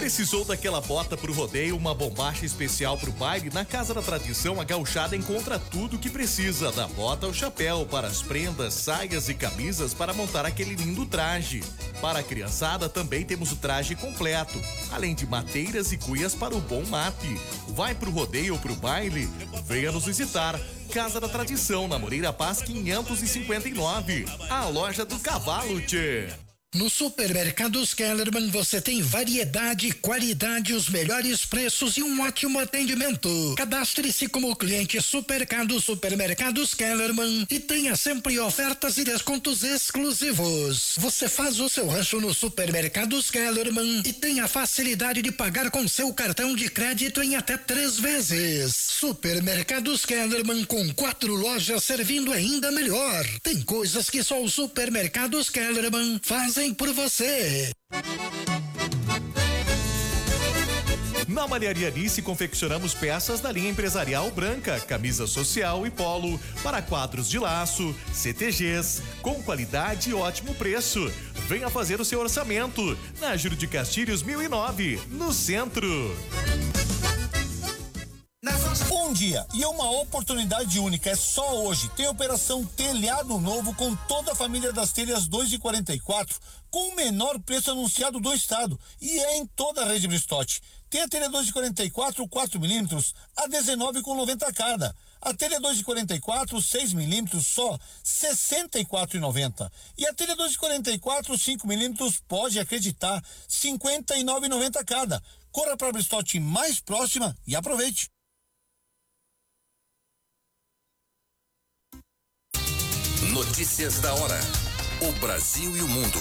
Precisou daquela bota pro rodeio, uma bombacha especial pro baile? Na Casa da Tradição, a Gauchada encontra tudo o que precisa, da bota ao chapéu, para as prendas, saias e camisas para montar aquele lindo traje. Para a criançada também temos o traje completo, além de mateiras e cuias para o bom mate. Vai pro rodeio ou pro baile? Venha nos visitar. Casa da Tradição, na Moreira Paz 559. A loja do cavalo, tchê. No Supermercados Kellerman você tem variedade, qualidade, os melhores preços e um ótimo atendimento. Cadastre-se como cliente Supermercados Kellerman e tenha sempre ofertas e descontos exclusivos. Você faz o seu rancho no Supermercados Kellerman e tem a facilidade de pagar com seu cartão de crédito em até 3 vezes. Supermercados Kellerman, com 4 lojas servindo ainda melhor. Tem coisas que só os Supermercados Kellerman fazem por você. Na Malharia Alice confeccionamos peças da linha empresarial branca, camisa social e polo, para quadros de laço, CTGs, com qualidade e ótimo preço. Venha fazer o seu orçamento na Júlio de Castilhos 1009, no centro. Um dia e uma oportunidade única, é só hoje. Tem operação Telhado Novo com toda a família das telhas 2 e 44, com o menor preço anunciado do estado, e é em toda a rede Bristotti. Tem a telha 2 de 44, 4 milímetros, a 19,90 cada. A telha 2 de 44, 6 milímetros, só 64,90. E a telha 2 de 44, 5 milímetros, pode acreditar, 59,90 cada. Corra para a Bristotti mais próxima e aproveite. Notícias da hora. O Brasil e o mundo.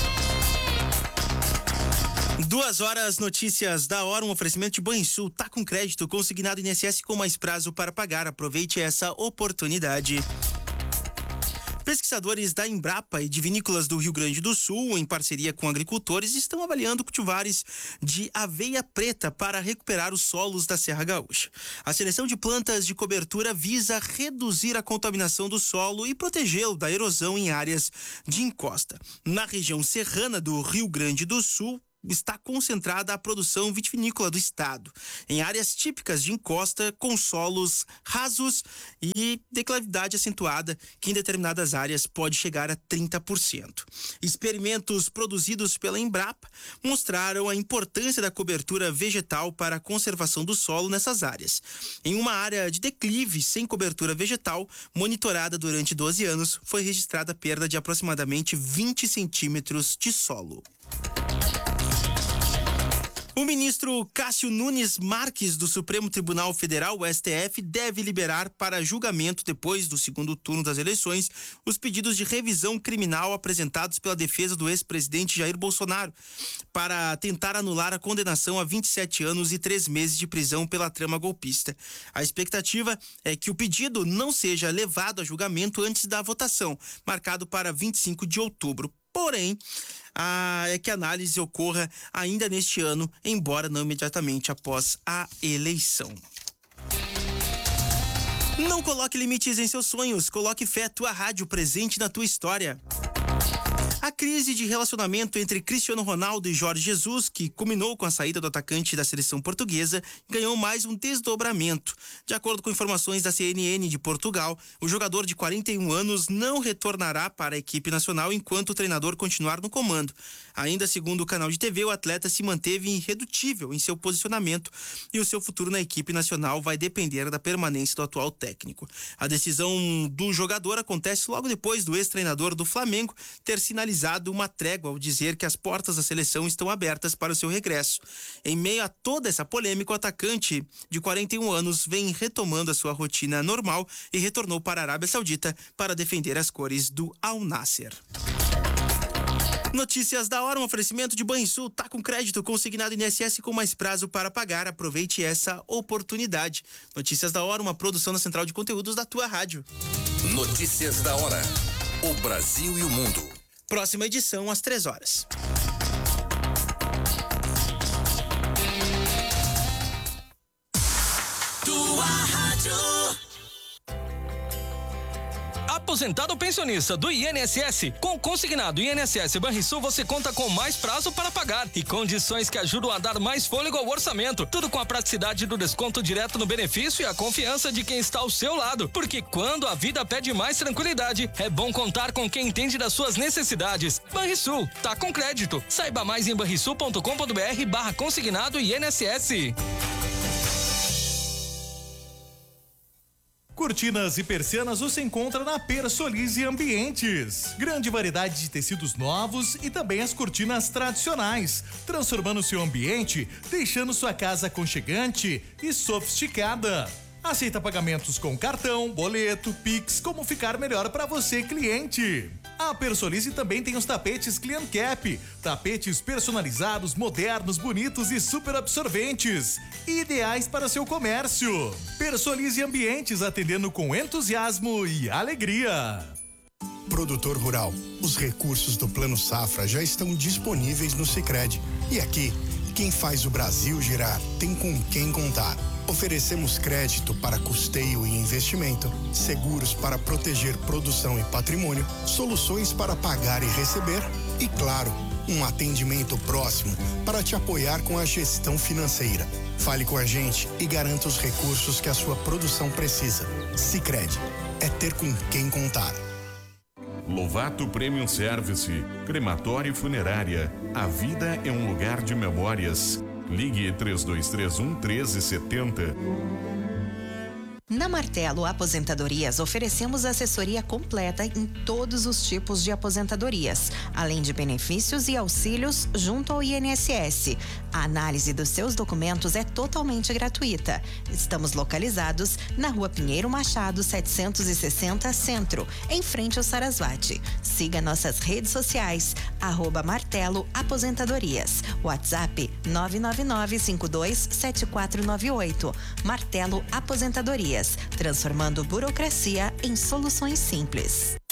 2 horas, notícias da hora, um oferecimento de Banrisul, tá com crédito consignado INSS com mais prazo para pagar. Aproveite essa oportunidade. Pesquisadores da Embrapa e de vinícolas do Rio Grande do Sul, em parceria com agricultores, estão avaliando cultivares de aveia preta para recuperar os solos da Serra Gaúcha. A seleção de plantas de cobertura visa reduzir a contaminação do solo e protegê-lo da erosão em áreas de encosta. Na região serrana do Rio Grande do Sul, está concentrada a produção vitivinícola do estado, em áreas típicas de encosta com solos rasos e declividade acentuada, que em determinadas áreas pode chegar a 30%. Experimentos produzidos pela Embrapa mostraram a importância da cobertura vegetal para a conservação do solo nessas áreas. Em uma área de declive sem cobertura vegetal, monitorada durante 12 anos, foi registrada a perda de aproximadamente 20 centímetros de solo. O ministro Cássio Nunes Marques, do Supremo Tribunal Federal, o STF, deve liberar para julgamento, depois do segundo turno das eleições, os pedidos de revisão criminal apresentados pela defesa do ex-presidente Jair Bolsonaro, para tentar anular a condenação a 27 anos e 3 meses de prisão pela trama golpista. A expectativa é que o pedido não seja levado a julgamento antes da votação, marcado para 25 de outubro. Porém, é que a análise ocorra ainda neste ano, embora não imediatamente após a eleição. Não coloque limites em seus sonhos, coloque fé, tua rádio presente na tua história. A crise de relacionamento entre Cristiano Ronaldo e Jorge Jesus, que culminou com a saída do atacante da seleção portuguesa, ganhou mais um desdobramento. De acordo com informações da CNN de Portugal, o jogador de 41 anos não retornará para a equipe nacional enquanto o treinador continuar no comando. Ainda segundo o canal de TV, o atleta se manteve irredutível em seu posicionamento e o seu futuro na equipe nacional vai depender da permanência do atual técnico. A decisão do jogador acontece logo depois do ex-treinador do Flamengo ter sinalizado uma trégua ao dizer que as portas da seleção estão abertas para o seu regresso. Em meio a toda essa polêmica, o atacante de 41 anos vem retomando a sua rotina normal e retornou para a Arábia Saudita para defender as cores do Al Nassr. Notícias da hora, um oferecimento de Banrisul, tá com crédito consignado INSS com mais prazo para pagar. Aproveite essa oportunidade. Notícias da hora, uma produção da Central de Conteúdos da tua rádio. Notícias da hora. O Brasil e o mundo. Próxima edição às 3 horas. Tua rádio. aposentado ou pensionista do INSS, com o consignado INSS Banrisul você conta com mais prazo para pagar e condições que ajudam a dar mais fôlego ao orçamento. Tudo com a praticidade do desconto direto no benefício e a confiança de quem está ao seu lado. Porque quando a vida pede mais tranquilidade, é bom contar com quem entende das suas necessidades. Banrisul, tá com crédito. Saiba mais em banrisul.com.br/consignado INSS. Cortinas e persianas você encontra na Persolise Ambientes. Grande variedade de tecidos novos e também as cortinas tradicionais, transformando seu ambiente, deixando sua casa aconchegante e sofisticada. Aceita pagamentos com cartão, boleto, Pix, como ficar melhor para você, cliente. A Persolise também tem os tapetes Clean Cap, tapetes personalizados, modernos, bonitos e super absorventes, ideais para seu comércio. Persolise Ambientes, atendendo com entusiasmo e alegria. Produtor rural, os recursos do Plano Safra já estão disponíveis no Sicredi. E aqui, quem faz o Brasil girar tem com quem contar. Oferecemos crédito para custeio e investimento, seguros para proteger produção e patrimônio, soluções para pagar e receber e, claro, um atendimento próximo para te apoiar com a gestão financeira. Fale com a gente e garanta os recursos que a sua produção precisa. Sicredi, é ter com quem contar. Lovato Premium Service, crematório e funerária. A vida é um lugar de memórias. Ligue 3231-1370. Na Martelo Aposentadorias, oferecemos assessoria completa em todos os tipos de aposentadorias, além de benefícios e auxílios junto ao INSS. A análise dos seus documentos é totalmente gratuita. Estamos localizados na Rua Pinheiro Machado, 760 Centro, em frente ao Sarasvati. Siga nossas redes sociais, @Martelo Aposentadorias. WhatsApp 999527498. Martelo Aposentadorias, transformando burocracia em soluções simples.